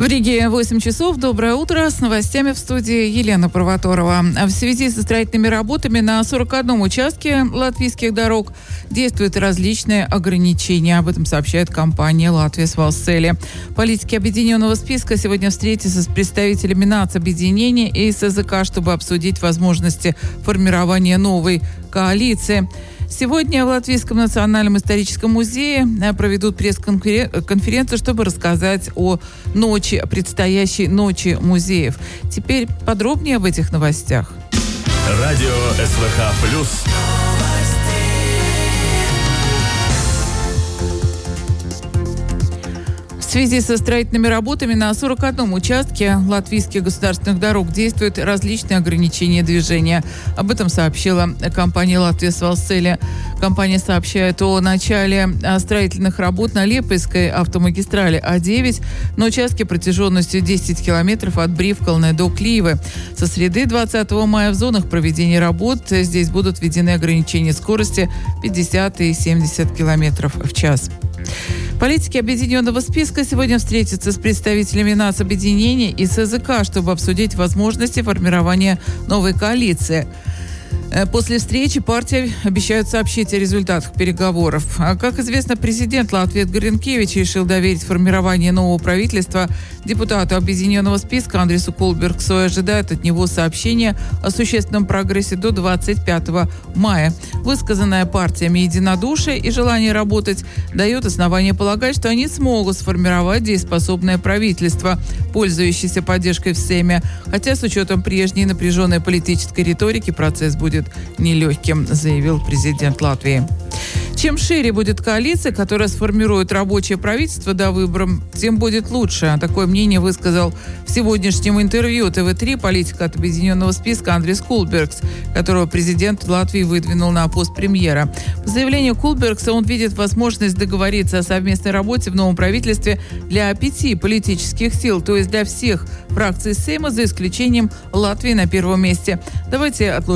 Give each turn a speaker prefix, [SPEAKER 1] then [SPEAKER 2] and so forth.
[SPEAKER 1] В Риге 8 часов. Доброе утро. С новостями в студии Елена Провоторова. В связи со строительными работами на 41 участке латвийских дорог действуют различные ограничения. Об этом сообщает компания «Латвijas Valsts Ceļi». Политики объединенного списка сегодня встретятся с представителями нацобъединения и СЗК, чтобы обсудить возможности формирования новой коалиции. Сегодня в Латвийском национальном историческом музее проведут пресс-конференцию, чтобы рассказать о предстоящей ночи музеев. Теперь подробнее об этих новостях.
[SPEAKER 2] Радио СВХ+.
[SPEAKER 1] В связи со строительными работами на 41 участке латвийских государственных дорог действуют различные ограничения движения. Об этом сообщила компания «Латвijas Valsts Ceļi». Компания сообщает о начале строительных работ на Лепойской автомагистрали А9 на участке протяженностью 10 километров от Бривкалны до Кливы. Со среды 20 мая в зонах проведения работ здесь будут введены ограничения скорости 50 и 70 километров в час. Политики объединенного списка сегодня встретятся с представителями нацобъединения и СЗК, чтобы обсудить возможности формирования новой коалиции. После встречи партии обещают сообщить о результатах переговоров. Как известно, президент Латвии Эдгар Ринкевич решил доверить формирование нового правительства депутату объединенного списка Андрису Кулбергсу и ожидает от него сообщения о существенном прогрессе до 25 мая. Высказанное партиями единодушие и желание работать дает основание полагать, что они смогут сформировать дееспособное правительство, пользующееся поддержкой в Сейме. Хотя с учетом прежней напряженной политической риторики процесс будет нелегким, заявил президент Латвии. Чем шире будет коалиция, которая сформирует рабочее правительство до выборов, тем будет лучше. Такое мнение высказал в сегодняшнем интервью ТВ3 политик от объединенного списка Андрис Кулбергс, которого президент Латвии выдвинул на пост премьера. По заявлению Кулбергса он видит возможность договориться о совместной работе в новом правительстве для 5 политических сил, то есть для всех фракций Сейма, за исключением Латвии на первом месте. Давайте отложим